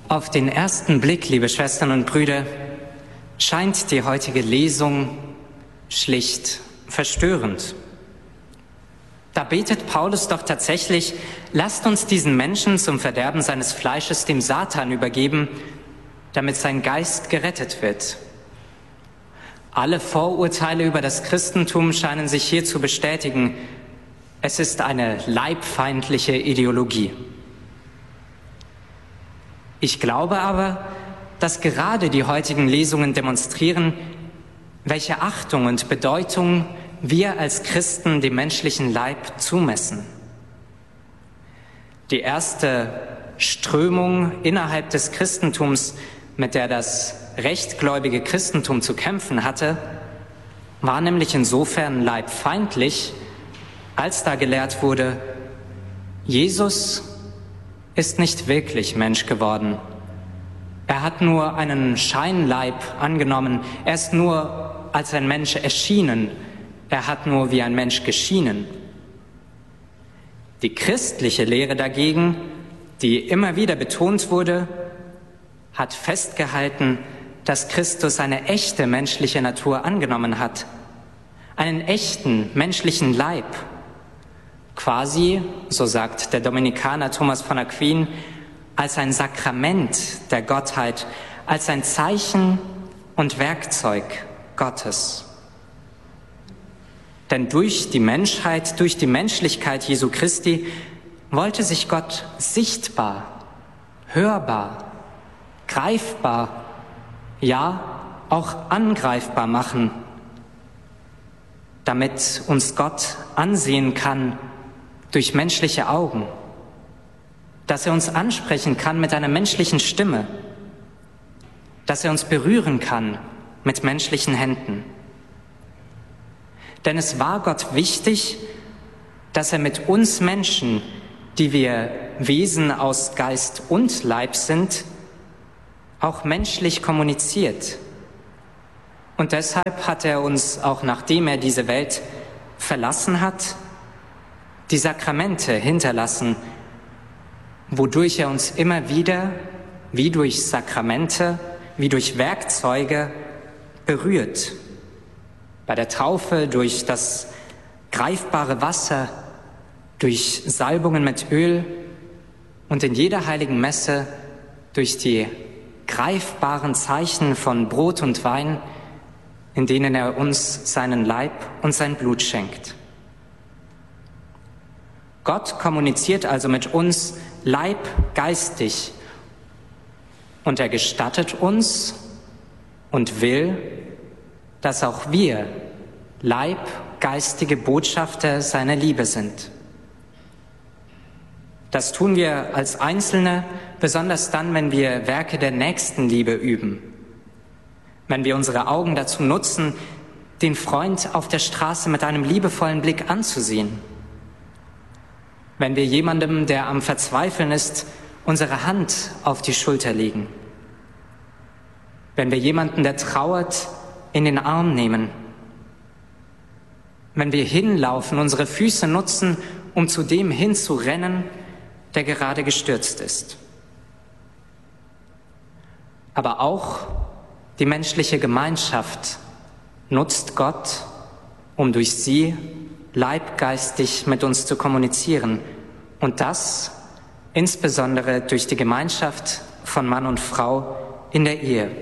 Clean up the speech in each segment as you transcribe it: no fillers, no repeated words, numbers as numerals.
Auf den ersten Blick, liebe Schwestern und Brüder, scheint die heutige Lesung schlicht verstörend. Da betet Paulus doch tatsächlich: Lasst uns diesen Menschen zum Verderben seines Fleisches dem Satan übergeben, damit sein Geist gerettet wird. Alle Vorurteile über das Christentum scheinen sich hier zu bestätigen. Es ist eine leibfeindliche Ideologie. Ich glaube aber, dass gerade die heutigen Lesungen demonstrieren, welche Achtung und Bedeutung wir als Christen dem menschlichen Leib zumessen. Die erste Strömung innerhalb des Christentums, mit der das rechtgläubige Christentum zu kämpfen hatte, war nämlich insofern leibfeindlich, als da gelehrt wurde, Jesus ist nicht wirklich Mensch geworden. Er hat nur einen Scheinleib angenommen. Er ist nur als ein Mensch erschienen. Er hat nur wie ein Mensch geschienen. Die christliche Lehre dagegen, die immer wieder betont wurde, hat festgehalten, dass Christus eine echte menschliche Natur angenommen hat. Einen echten menschlichen Leib. Quasi, so sagt der Dominikaner Thomas von Aquin, als ein Sakrament der Gottheit, als ein Zeichen und Werkzeug Gottes. Denn durch die Menschheit, durch die Menschlichkeit Jesu Christi wollte sich Gott sichtbar, hörbar, greifbar, ja auch angreifbar machen, damit uns Gott ansehen kann durch menschliche Augen, dass er uns ansprechen kann mit einer menschlichen Stimme, dass er uns berühren kann mit menschlichen Händen. Denn es war Gott wichtig, dass er mit uns Menschen, die wir Wesen aus Geist und Leib sind, auch menschlich kommuniziert. Und deshalb hat er uns, auch nachdem er diese Welt verlassen hat, die Sakramente hinterlassen, wodurch er uns immer wieder, wie durch Sakramente, wie durch Werkzeuge, berührt. Bei der Taufe durch das greifbare Wasser, durch Salbungen mit Öl und in jeder heiligen Messe durch die greifbaren Zeichen von Brot und Wein, in denen er uns seinen Leib und sein Blut schenkt. Gott kommuniziert also mit uns leibgeistig und er gestattet uns und will, dass auch wir leibgeistige Botschafter seiner Liebe sind. Das tun wir als Einzelne, besonders dann, wenn wir Werke der Nächstenliebe üben, wenn wir unsere Augen dazu nutzen, den Freund auf der Straße mit einem liebevollen Blick anzusehen, wenn wir jemandem, der am Verzweifeln ist, unsere Hand auf die Schulter legen, wenn wir jemanden, der trauert, in den Arm nehmen, wenn wir hinlaufen, unsere Füße nutzen, um zu dem hinzurennen, der gerade gestürzt ist. Aber auch die menschliche Gemeinschaft nutzt Gott, um durch sie leibgeistig mit uns zu kommunizieren. Und das insbesondere durch die Gemeinschaft von Mann und Frau in der Ehe.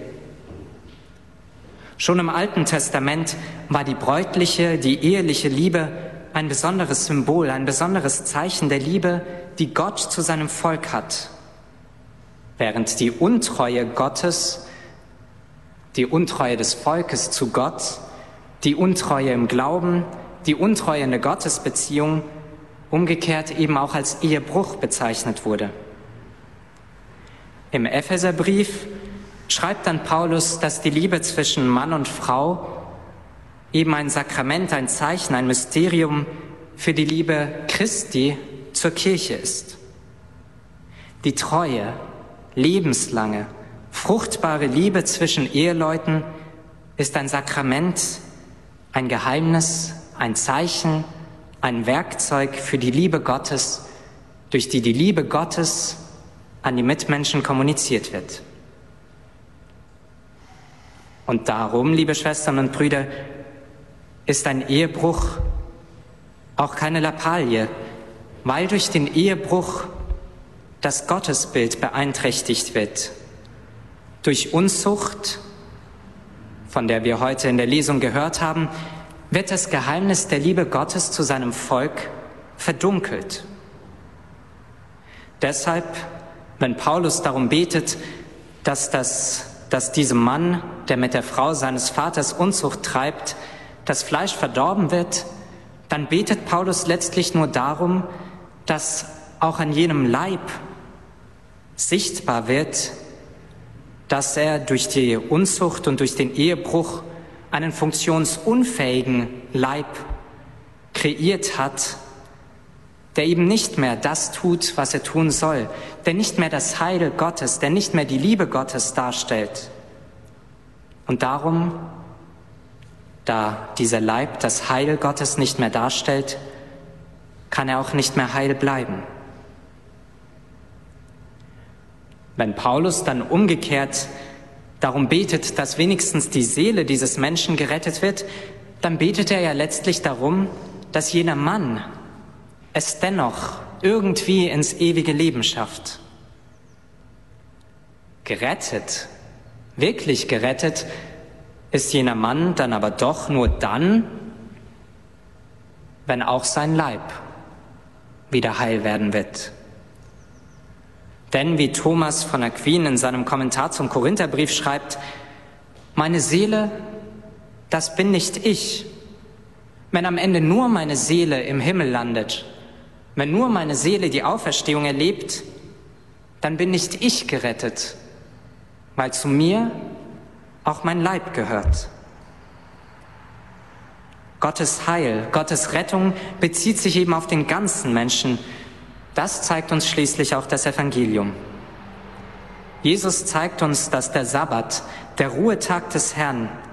Schon im Alten Testament war die bräutliche, die eheliche Liebe ein besonderes Symbol, ein besonderes Zeichen der Liebe, die Gott zu seinem Volk hat. Während die Untreue Gottes, die Untreue des Volkes zu Gott, die Untreue im Glauben, die Untreue in der Gottesbeziehung umgekehrt eben auch als Ehebruch bezeichnet wurde. Im Epheserbrief schreibt dann Paulus, dass die Liebe zwischen Mann und Frau eben ein Sakrament, ein Zeichen, ein Mysterium für die Liebe Christi zur Kirche ist. Die treue, lebenslange, fruchtbare Liebe zwischen Eheleuten ist ein Sakrament, ein Geheimnis, ein Zeichen, ein Werkzeug für die Liebe Gottes, durch die die Liebe Gottes an die Mitmenschen kommuniziert wird. Und darum, liebe Schwestern und Brüder, ist ein Ehebruch auch keine Lappalie, weil durch den Ehebruch das Gottesbild beeinträchtigt wird. Durch Unzucht, von der wir heute in der Lesung gehört haben, wird das Geheimnis der Liebe Gottes zu seinem Volk verdunkelt. Deshalb, wenn Paulus darum betet, dass diesem Mann, der mit der Frau seines Vaters Unzucht treibt, das Fleisch verdorben wird, dann betet Paulus letztlich nur darum, dass auch an jenem Leib sichtbar wird, dass er durch die Unzucht und durch den Ehebruch einen funktionsunfähigen Leib kreiert hat, der eben nicht mehr das tut, was er tun soll, der nicht mehr das Heil Gottes, der nicht mehr die Liebe Gottes darstellt. Und darum, da dieser Leib das Heil Gottes nicht mehr darstellt, kann er auch nicht mehr heil bleiben. Wenn Paulus dann umgekehrt darum betet, dass wenigstens die Seele dieses Menschen gerettet wird, dann betet er ja letztlich darum, dass jener Mann es dennoch irgendwie ins ewige Leben schafft. Gerettet, wirklich gerettet, ist jener Mann dann aber doch nur dann, wenn auch sein Leib wieder heil werden wird. Denn wie Thomas von Aquin in seinem Kommentar zum Korintherbrief schreibt, meine Seele, das bin nicht ich. Wenn am Ende nur meine Seele im Himmel landet, wenn nur meine Seele die Auferstehung erlebt, dann bin nicht ich gerettet, weil zu mir auch mein Leib gehört. Gottes Heil, Gottes Rettung bezieht sich eben auf den ganzen Menschen. Das zeigt uns schließlich auch das Evangelium. Jesus zeigt uns, dass der Sabbat, der Ruhetag des Herrn,